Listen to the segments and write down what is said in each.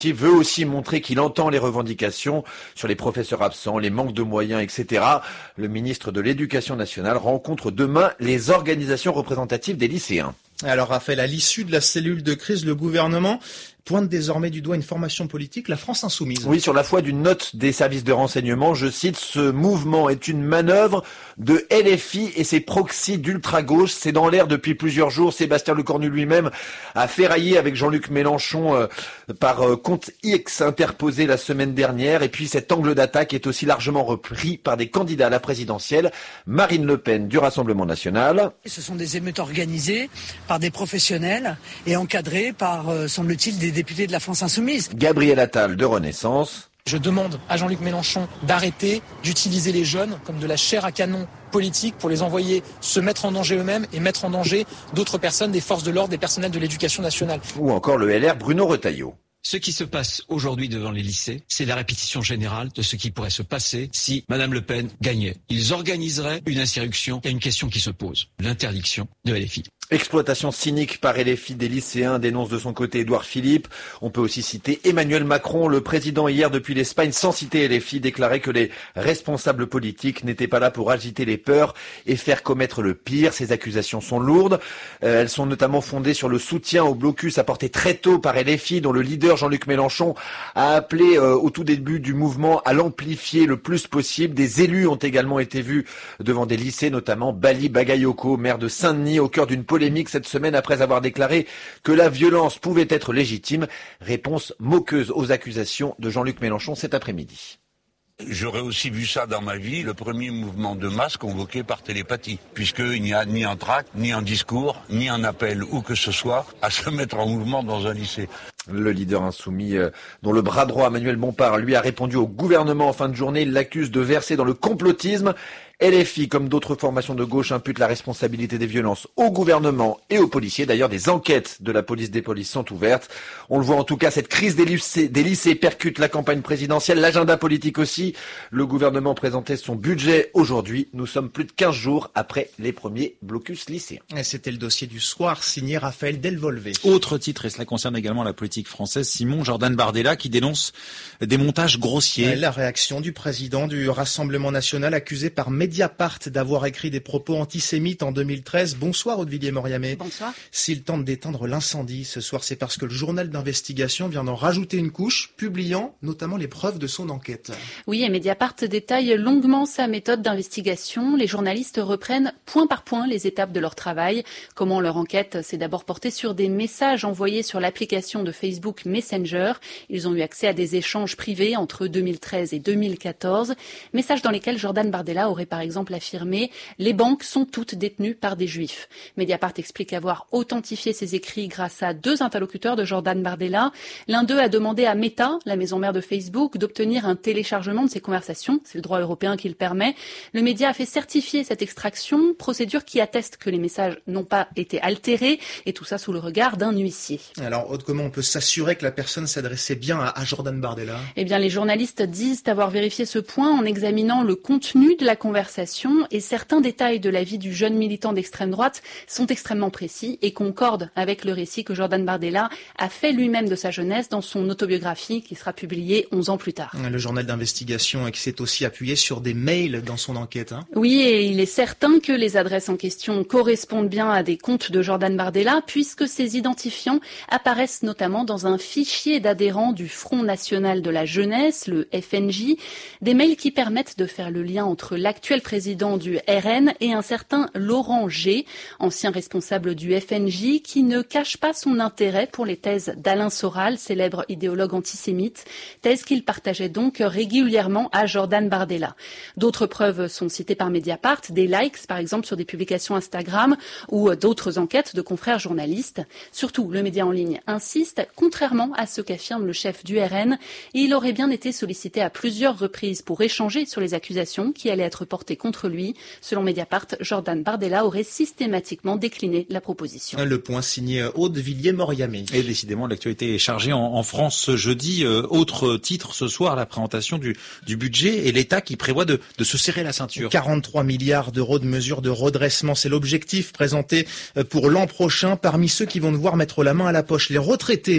Il veut aussi montrer qu'il entend les revendications sur les professeurs absents, les manques de moyens, etc. Le ministre de l'Éducation nationale rencontre demain les organisations représentatives des lycéens. Alors Raphaël, à l'issue de la cellule de crise, le gouvernement pointe désormais du doigt une formation politique, la France Insoumise. Oui, sur la foi d'une note des services de renseignement, je cite, ce mouvement est une manœuvre de LFI et ses proxys d'ultra-gauche. C'est dans l'air depuis plusieurs jours. Sébastien Lecornu lui-même a ferraillé avec Jean-Luc Mélenchon par compte X interposé la semaine dernière. Et puis cet angle d'attaque est aussi largement repris par des candidats à la présidentielle. Marine Le Pen du Rassemblement national. Ce sont des émeutes organisées par des professionnels et encadrées par, semble-t-il, des députés de la France Insoumise. Gabriel Attal de Renaissance. Je demande à Jean-Luc Mélenchon d'arrêter d'utiliser les jeunes comme de la chair à canon politique pour les envoyer se mettre en danger eux-mêmes et mettre en danger d'autres personnes, des forces de l'ordre, des personnels de l'éducation nationale. Ou encore le LR Bruno Retailleau. Ce qui se passe aujourd'hui devant les lycées, c'est la répétition générale de ce qui pourrait se passer si Madame Le Pen gagnait. Ils organiseraient une insurrection. Il y a une question qui se pose, l'interdiction de LFI. Exploitation cynique par LFI des lycéens, dénonce de son côté Édouard Philippe. On peut aussi citer Emmanuel Macron, le président hier depuis l'Espagne, sans citer LFI, déclarait que les responsables politiques n'étaient pas là pour agiter les peurs et faire commettre le pire. Ces accusations sont lourdes. Elles sont notamment fondées sur le soutien au blocus apporté très tôt par LFI, dont le leader Jean-Luc Mélenchon a appelé au tout début du mouvement à l'amplifier le plus possible. Des élus ont également été vus devant des lycées, notamment Bali Bagayoko, maire de Saint-Denis, au cœur d'une polémique cette semaine après avoir déclaré que la violence pouvait être légitime. Réponse moqueuse aux accusations de Jean-Luc Mélenchon cet après-midi. J'aurais aussi vu ça dans ma vie, le premier mouvement de masse convoqué par télépathie, puisqu'il n'y a ni un tract, ni un discours, ni un appel, où que ce soit, à se mettre en mouvement dans un lycée. Le leader insoumis, dont le bras droit Manuel Bompard, lui a répondu au gouvernement en fin de journée. Il l'accuse de verser dans le complotisme. LFI, comme d'autres formations de gauche, imputent la responsabilité des violences au gouvernement et aux policiers. D'ailleurs, des enquêtes de la police des polices sont ouvertes. On le voit en tout cas, cette crise des lycées percute la campagne présidentielle, l'agenda politique aussi. Le gouvernement présentait son budget aujourd'hui. Nous sommes plus de 15 jours après les premiers blocus lycéens. Et c'était le dossier du soir, signé Raphaël Delvolvé. Autre titre, et cela concerne également la politique française, Simon Jordan Bardella qui dénonce des montages grossiers. La réaction du président du Rassemblement national accusé par Mediapart d'avoir écrit des propos antisémites en 2013. Bonsoir Aude Moriamé. Bonsoir. S'il tente d'éteindre l'incendie ce soir, c'est parce que le journal d'investigation vient d'en rajouter une couche, publiant notamment les preuves de son enquête. Oui, et Mediapart détaille longuement sa méthode d'investigation. Les journalistes reprennent point par point les étapes de leur travail. Comment leur enquête s'est d'abord portée sur des messages envoyés sur l'application de Facebook Messenger. Ils ont eu accès à des échanges privés entre 2013 et 2014. Messages dans lesquels Jordan Bardella aurait par exemple affirmé « Les banques sont toutes détenues par des juifs ». Mediapart explique avoir authentifié ses écrits grâce à 2 interlocuteurs de Jordan Bardella. L'un d'eux a demandé à Meta, la maison mère de Facebook, d'obtenir un téléchargement de ses conversations. C'est le droit européen qui le permet. Le média a fait certifier cette extraction, procédure qui atteste que les messages n'ont pas été altérés, et tout ça sous le regard d'un huissier. Alors Aude, comment on peut s'assurer que la personne s'adressait bien à Jordan Bardella ? Eh bien, les journalistes disent avoir vérifié ce point en examinant le contenu de la conversation, et certains détails de la vie du jeune militant d'extrême droite sont extrêmement précis et concordent avec le récit que Jordan Bardella a fait lui-même de sa jeunesse dans son autobiographie qui sera publiée 11 ans plus tard. Le journal d'investigation qui s'est aussi appuyé sur des mails dans son enquête. Oui, et il est certain que les adresses en question correspondent bien à des comptes de Jordan Bardella puisque ces identifiants apparaissent notamment dans un fichier d'adhérents du Front National de la Jeunesse, le FNJ, des mails qui permettent de faire le lien entre l'actuel président du RN et un certain Laurent G, ancien responsable du FNJ, qui ne cache pas son intérêt pour les thèses d'Alain Soral, célèbre idéologue antisémite, thèse qu'il partageait donc régulièrement à Jordan Bardella. D'autres preuves sont citées par Mediapart, des likes par exemple sur des publications Instagram ou d'autres enquêtes de confrères journalistes. Surtout, le média en ligne insiste, contrairement à ce qu'affirme le chef du RN, il aurait bien été sollicité à plusieurs reprises pour échanger sur les accusations qui allaient être portées contre lui. Selon Mediapart, Jordan Bardella aurait systématiquement décliné la proposition. Le point signé Aude Moriamé. Et décidément, l'actualité est chargée en France ce jeudi. Autre titre ce soir, la présentation du budget et l'État qui prévoit de se serrer la ceinture. 43 milliards d'euros de mesures de redressement, c'est l'objectif présenté pour l'an prochain. Parmi ceux qui vont devoir mettre la main à la poche, les retraités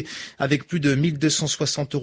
avec plus de 1260 €